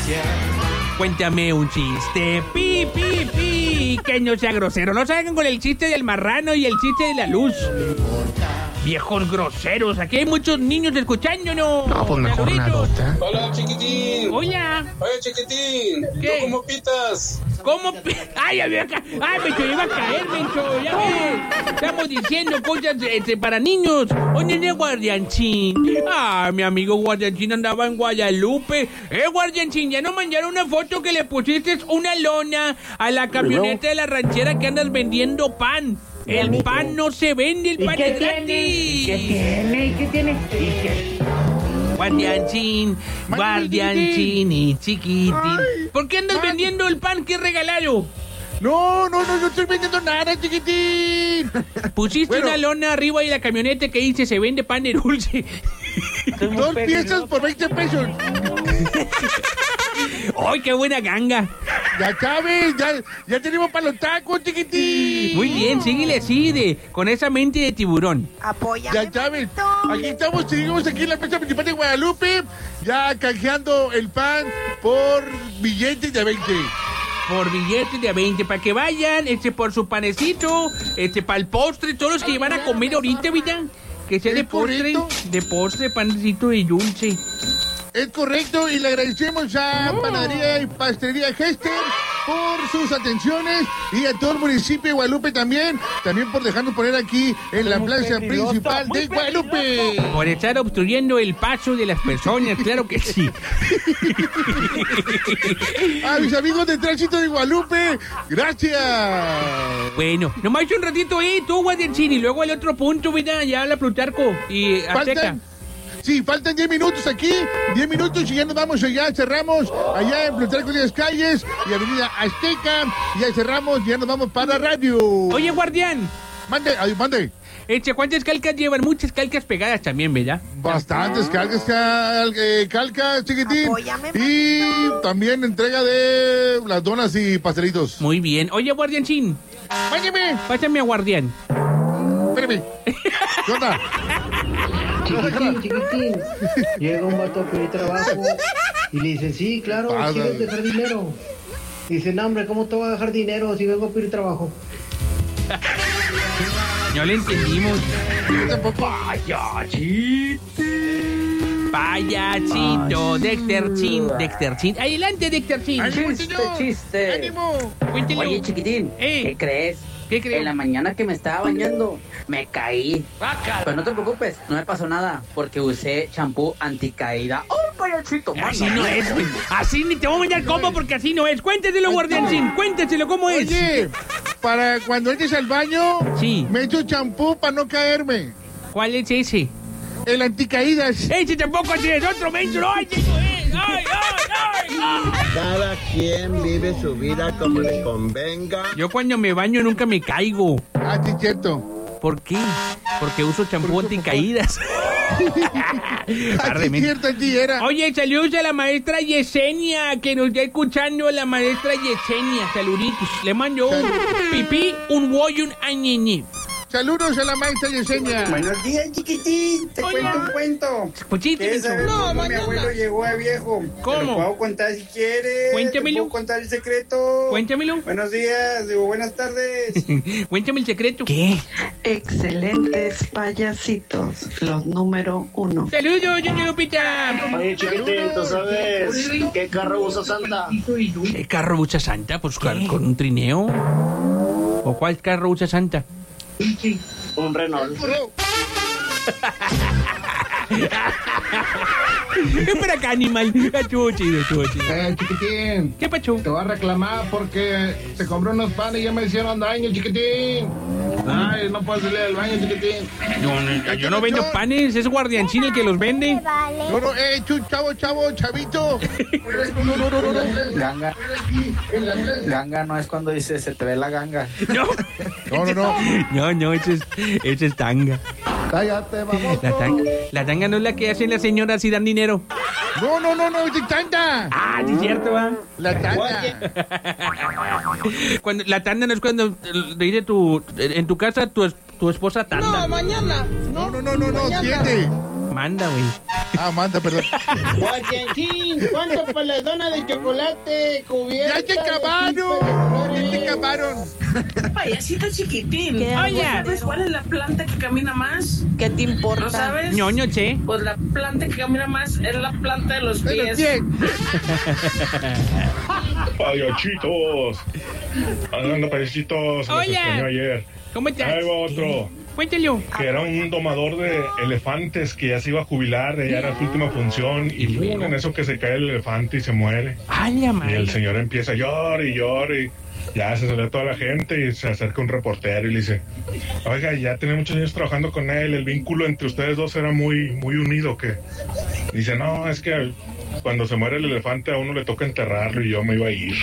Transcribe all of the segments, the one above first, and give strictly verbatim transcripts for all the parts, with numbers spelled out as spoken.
Cuéntame un chiste, pi, pi, pi, que no sea grosero. No salgan con el chiste del marrano y el chiste de la luz. Viejos groseros, aquí hay muchos niños escuchándonos. No, pues mejor una nota. Hola, chiquitín. Hola. Oye, chiquitín. ¿Qué? ¿Tú cómo pitas? ¿Cómo? Ay, a ver acá. Ay, Mencho, iba a caer, Mencho. Ya ves. Estamos diciendo cosas este, para niños. Oye, de Guardianchín. Ah, mi amigo Guardianchín andaba en Guadalupe. Eh, Guardianchín, ya nos mandaron una foto que le pusiste una lona a la camioneta de la ranchera que andas vendiendo pan. El pan no se vende, el pan es gratis. ¿Qué tiene? ¿Qué tiene? ¿Y qué? Guardianchín, Guardianchín y chiquitín. Ay, ¿Por qué andas ay. vendiendo el pan que regalaron? No, no, no, no estoy vendiendo nada, chiquitín. Pusiste Bueno. una lona arriba de la camioneta que dice se vende pan de dulce. Dos piezas por veinte pesos. ¡Ay, qué buena ganga! Ya sabes, ya, ya tenemos para los tacos, chiquitín. Muy bien, síguele así, de, con esa mente de tiburón. Apóyame. Ya sabes, aquí estamos, seguimos aquí en la plaza principal de Guadalupe, ya canjeando el pan por billetes de veinte. Por billetes de veinte, para que vayan, este, por su panecito, este, para el postre, todos los que van a comer ahorita, ¿verdad? Que sea de ¿Es postre, correcto? de postre, panecito de dulce. Es correcto, y le agradecemos a Panadería y Pastelería Gester por sus atenciones y a todo el municipio de Guadalupe también, también por dejarnos poner aquí en la plaza principal de Guadalupe. Por estar obstruyendo el paso de las personas, claro que sí. A mis amigos de Tránsito de Guadalupe, gracias. Bueno, nomás un ratito ahí, tú, Guardianchín, y luego al otro punto, mira, ya la Plutarco y Azteca. Faltan, sí, faltan diez minutos aquí, diez minutos y ya nos vamos allá, cerramos allá en Plutarco de las Calles y Avenida Azteca, ya cerramos, ya nos vamos para radio. Oye, Guardián, Mande, ay, mande. este, ¿cuántas calcas llevan? Muchas calcas pegadas también, ¿verdad? Bastantes calcas, cal, eh, calcas, chiquitín. Apóyame, Y manito. también entrega de las donas y pastelitos. Muy bien. Oye, Guardianchín, Mándeme, pásame a Guardián. espérame. ¿Qué onda? Chiquitín, chiquitín. Llega un vato a pedir trabajo y le dice, sí, claro, Pasa. sí, ves dejar dinero. Dice, no, hombre, ¿cómo te voy a dejar dinero si vengo a pedir trabajo? No le entendimos. Yo tampoco. Payasito, Dexterchin, Dexterchin. Adelante, Dexterchin. ¡Ánimo, Chiste, señor! chiste. ¡Ánimo! Cuéntelo. Oye, chiquitín, Eh. ¿qué crees? ¿Qué creo? En la mañana que me estaba bañando, me caí. Pero no te preocupes, no me pasó nada, porque usé champú anticaída. ¡Oh, payasito! Así no es, güey. Así ni te voy a mandar cómo porque así no es. Cuénteselo, Guardianchín. Cuénteselo cómo es. Oye, para cuando entres al baño, Sí. me echo champú para no caerme. ¿Cuál es ese? El anticaídas. Ese tampoco es otro menso. ¡Ay, eso es! ¡Ay, ay, ay! ay. Cada quien vive su vida como le convenga. Yo cuando me baño nunca me caigo. Ah, sí, cierto. ¿Por qué? Porque uso champú anticaídas. Ah, Par de sí, men- cierto, sí era. Oye, saludos a la maestra Yesenia, que nos está escuchando la maestra Yesenia. Saluditos. Le mando un pipí, un woy y un añeñe. Saludos a la maestra Yesenia. Buenos días, chiquitín. Te Hola. cuento un cuento. Cuchito, ¿Quieres saber Mencho. cómo mi abuelo llegó a viejo? ¿Cómo? Te lo puedo contar si quieres. Cuéntamelo. ¿Te puedo contar el secreto? Cuéntamelo. Buenos días, digo buenas tardes. Cuéntame el secreto. ¿Qué? Excelentes payasitos, los número uno. Saludos, yo Lupita. Oye, chiquitín, ¿tú sabes qué carro usa Santa? ¿Qué carro usa Santa? Pues con con un trineo. ¿O cuál carro usa Santa? Un Renault. Ven para acá, animal. Estuvo chido, estuvo chido. Eh, chiquitín, ¿Qué pacho? te voy a reclamar porque te compré unos panes y ya me hicieron daño, chiquitín. Ay, no puedo salir del baño, chiquitín. No, no, yo no vendo panes, es Guardianchín el que los vende. No, no, eh, chu, chavo, chavo, chavito. No, no, no, no, no. Ganga. Ganga no es cuando dice se te ve la ganga. No, No, no, no. no, no, ese es, ese es tanga. Cállate, vamos. La tanga, la tanga no es la que hacen las señoras y dan dinero. No, no, no, no, es tanta. Ah, sí es cierto, va. La tanta. Cuando, la tanda no es cuando le dice tu, en tu casa tu, es- tu esposa tanda. No, no, no, no, no, siete. Manda, güey. Ah, manda, perdón. Guayanquín, ¿cuánto para la dona de chocolate cubierta? ¡Ya te acabaron! ¡Ya te acabaron! Payasito chiquitín. Oye, ¿sabes cuál es la planta que camina más? ¿Qué te importa? ¿No sabes? No, no sé. Pues la planta que camina más es la planta de los ¡De los pies. pies! Payachitos. Anda, payasitos. Se los Oye. extrañó ayer. ¿Cómo estás? Ahí va otro. Cuéntelo. Que era un domador de elefantes que ya se iba a jubilar, ya era su última función. Y luego? en eso que se cae el elefante y se muere. Ay, la Y madre. el señor empieza a llorar y llorar y ya se salió toda la gente y se acerca un reportero y le dice, oiga, ya tiene muchos años trabajando con él, el vínculo entre ustedes dos era muy, muy unido, que dice, no, es que cuando se muere el elefante a uno le toca enterrarlo y yo me iba a ir.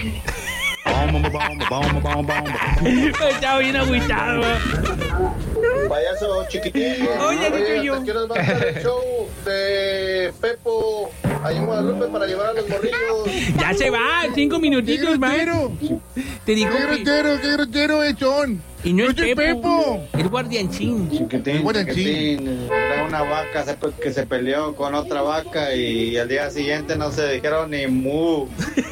Estaba bien agüitado. Payaso chiquitín. Oye, ¿qué soy yo? ¿Hasta qué horas va a estar el show de Pepo ahí en Guadalupe para llevar a los morrillos? Ya se va, cinco minutitos ¡Qué más. grosero! Te digo ¡Qué que... grosero, qué grosero es, John! Y no ¡No es es Pepo. Pepo! El guardianchín. Chiquitín, Bueno, chiquitín, era una vaca se- que se peleó con otra vaca y al día siguiente no se dijeron ni mu.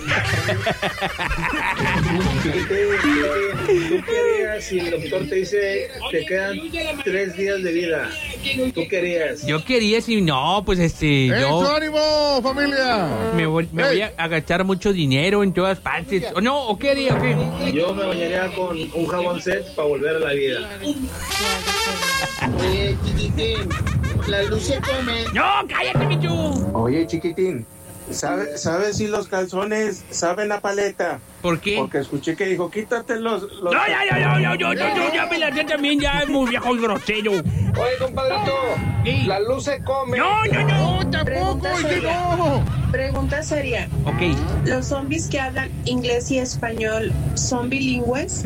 ¿Tú querías si el doctor te dice te quedan tres días de vida? ¿Tú querías? Yo quería si no, pues este, ¡Eso, yo ánimo, familia! me voy, me voy a, a gastar mucho dinero en todas partes. ¿O no? ¿O qué haría? ¿O qué? Yo me bañaría con un jabón set para volver a la vida. Oye, chiquitín, la luz se come. No, cállate, Michu. Oye, chiquitín, ¿sabes sabe si los calzones saben a paleta? ¿Por qué? Porque escuché que dijo, quítate los... los... No, ya, ya, ya, ya, ya, ya, ya, ya me la sé también, ya es muy viejo y grosero. Oye, compadrito, Sí. la luz se come. No, no, no. ¡No, tampoco! ¡Oye, no! Pregunta seria. Ok. ¿Los zombies que hablan inglés y español son bilingües?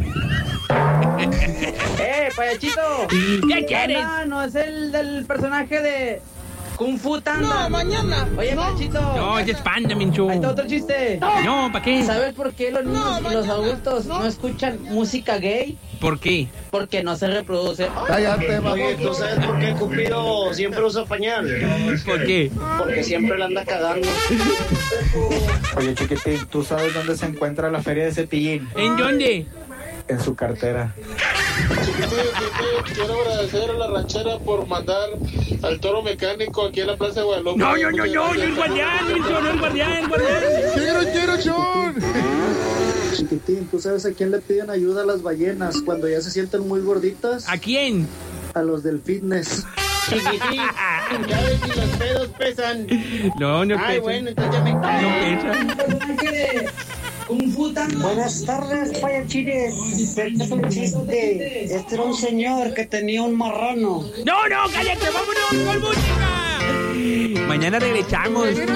¡Eh, payachito! ¿Qué quieres? No, no es el del personaje de Kung Fu Panda. No, mañana. Oye, payachito. No, ese es panda, Minchu. Ahí está otro chiste. No, ¿para qué? ¿Sabes por qué los niños y los adultos no escuchan música gay? ¿Por qué? Porque no se reproduce. Cállate, Oye, ¿tú sabes por qué Cupido siempre usa pañal? ¿Por qué? Porque siempre la anda cagando. Oye, chiquitín, ¿tú sabes dónde se encuentra la feria de Cepillín? ¿En dónde? En su cartera. Chiquitín, chiquitín, quiero agradecer a la ranchera por mandar al toro mecánico aquí a la Plaza de Guadalupe. No, no, no, no, no, el guardián, Minchu, no, el guardián, el guardián. ¡Qué grosero, John! Chiquitín, ¿tú sabes a quién le piden ayuda a las ballenas cuando ya se sienten muy gorditas? ¿A quién? A los del fitness. Chiquitín, ya ves si los pedos pesan. No, no Ay, pesa. bueno, entonces ya me No cae. pesa. Kung Fu Panda. Buenas tardes, payachines. Este es un chiste. Este era un señor que tenía un marrano. No, no, cállate, vámonos con música. Mañana regresamos.